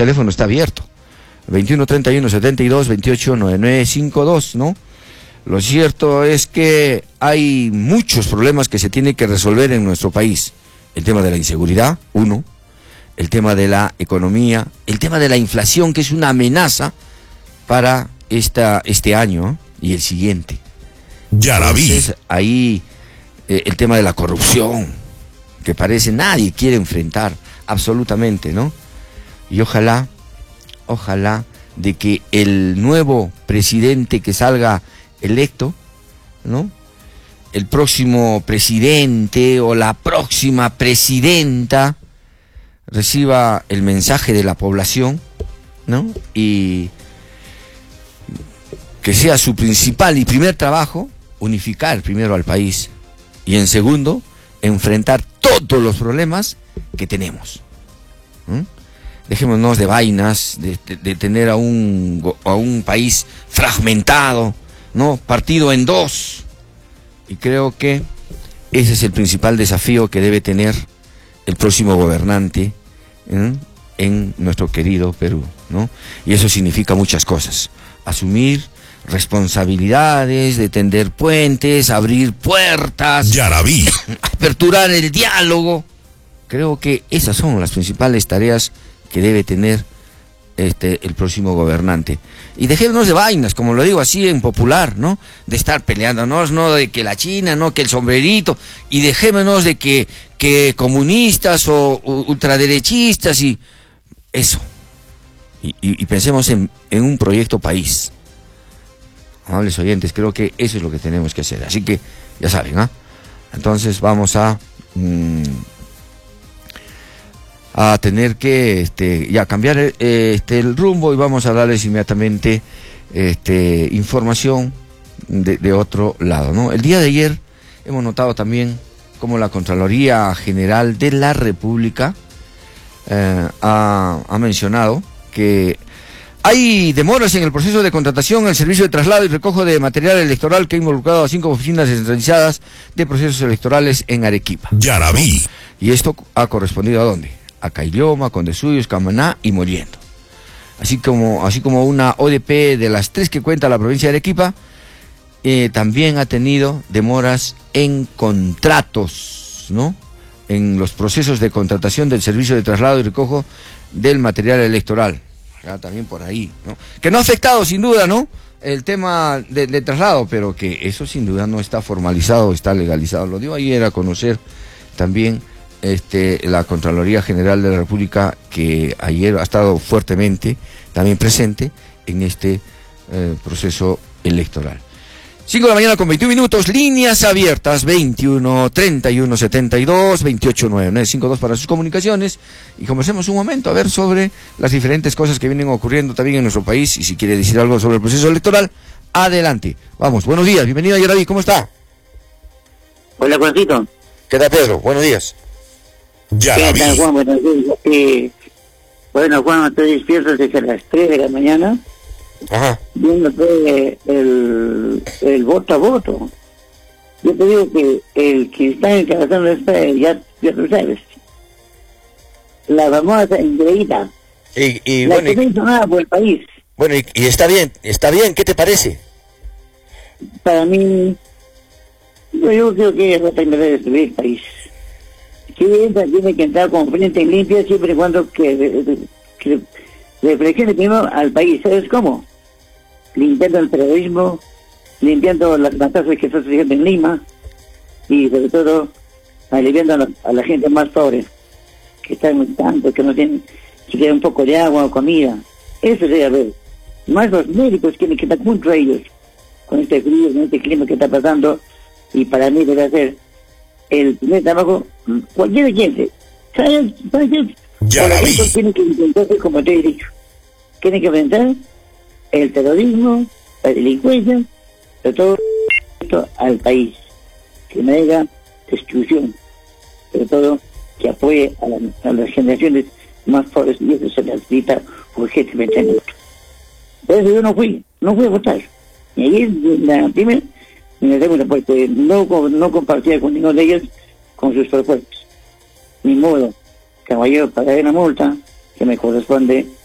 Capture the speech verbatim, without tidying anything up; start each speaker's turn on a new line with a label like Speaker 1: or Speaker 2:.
Speaker 1: teléfono está abierto. veintiuno treinta y uno setenta y dos veintiocho noventa y nueve cincuenta y dos, ¿no? Lo cierto es que hay muchos problemas que se tienen que resolver en nuestro país. El tema de la inseguridad, uno. El tema de la economía, el tema de la inflación, que es una amenaza para esta, este año y el siguiente.
Speaker 2: Ya la vi.
Speaker 1: Entonces, ahí eh, el tema de la corrupción, que parece nadie quiere enfrentar, absolutamente, ¿no? Y ojalá, ojalá de que el nuevo presidente que salga electo, ¿no? El próximo presidente o la próxima presidenta reciba el mensaje de la población, ¿no? Y que sea su principal y primer trabajo unificar primero al país y en segundo enfrentar todos los problemas que tenemos. ¿Mm? Dejémonos de vainas, de, de, de tener a un, a un país fragmentado, ¿no? Partido en dos. Y creo que ese es el principal desafío que debe tener el próximo gobernante ¿eh? en nuestro querido Perú, ¿no? Y eso significa muchas cosas. Asumir responsabilidades, de tender puentes, abrir puertas.
Speaker 2: Ya la vi.
Speaker 1: Aperturar el diálogo. Creo que esas son las principales tareas que debe tener este el próximo gobernante. Y dejémonos de vainas, como lo digo así en popular, ¿no? De estar peleándonos, no de que la China, no que el sombrerito, y dejémonos de que, que comunistas o ultraderechistas y eso. Y, y, y pensemos en, en un proyecto país. Amables oyentes, creo que eso es lo que tenemos que hacer. Así que, ya saben, ¿ah? ¿eh? Entonces vamos a... Mmm, a tener que este, ya cambiar eh, este, el rumbo y vamos a darles inmediatamente este, información de, de otro lado, ¿no? El día de ayer hemos notado también cómo la Contraloría General de la República eh, ha, ha mencionado que hay demoras en el proceso de contratación al servicio de traslado y recojo de material electoral que ha involucrado a cinco oficinas descentralizadas de procesos electorales en Arequipa.
Speaker 2: Ya la vi.
Speaker 1: ¿Y esto ha correspondido a dónde? A Caylloma, Condesuyos, Camaná y Moliendo. Así como, así como una O D P de las tres que cuenta la provincia de Arequipa, eh, también ha tenido demoras en contratos, ¿no? En los procesos de contratación del servicio de traslado y recojo del material electoral. Ya también por ahí, ¿no? Que no ha afectado sin duda, ¿no? El tema de, de traslado, pero que eso sin duda no está formalizado, está legalizado. Lo dio ayer a conocer también Este, la Contraloría General de la República, que ayer ha estado fuertemente también presente en este eh, proceso electoral. cinco de la mañana con veintiún minutos, líneas abiertas, veintiuno treinta y uno setenta y dos veintiocho noventa y nueve cincuenta y dos para sus comunicaciones, y conversemos un momento a ver sobre las diferentes cosas que vienen ocurriendo también en nuestro país, y si quiere decir algo sobre el proceso electoral, adelante. Vamos, buenos días, bienvenido a Yaraví, ¿cómo está?
Speaker 3: Hola, Juancito.
Speaker 1: ¿Qué tal, Pedro? Buenos días.
Speaker 2: Ya
Speaker 3: ¿Qué
Speaker 2: la vi.
Speaker 3: tal, Juan? Buenos días. Eh, bueno, Juan, estoy despierto desde las tres de la mañana,
Speaker 1: Ajá.
Speaker 3: viendo pues, el, el voto a voto. Yo te digo que el que está encabezando esta, ya, ya tú sabes, la famosa engreída,
Speaker 1: Y, y
Speaker 3: la
Speaker 1: bueno,
Speaker 3: que no hizo nada por el país.
Speaker 1: Bueno, y, y está bien, está bien, ¿qué te parece?
Speaker 3: Para mí, yo, yo creo que es la primera vez de destruir el país. Si entra, tiene que entrar con frente limpia siempre y cuando que, que reflexione primero al país. ¿Sabes cómo? Limpiando el terrorismo, limpiando las matanzas que está sucediendo en Lima y sobre todo aliviando a la, a la gente más pobre, que están tanto, que no tienen siquiera un poco de agua o comida. Eso debe haber. Más los médicos tienen que estar junto a ellos con este frío, con este clima que está pasando, y para mí debe ser el primer trabajo, cualquier gente. ¿Sabes? ¿Sabes?
Speaker 2: Ya la vi.
Speaker 3: Tiene que intentarse, como te he dicho, tiene que enfrentar el terrorismo, la delincuencia, sobre todo esto al país, que no haya destrucción, sobre todo que apoye a, la, a las generaciones más pobres, y eso se necesita urgentemente. Por eso yo no fui, no fui a votar. Y ahí la primera me segunda, porque no, no compartía con ninguno de ellos con sus propuestas. Ni modo, caballero, pagaré una multa que me corresponde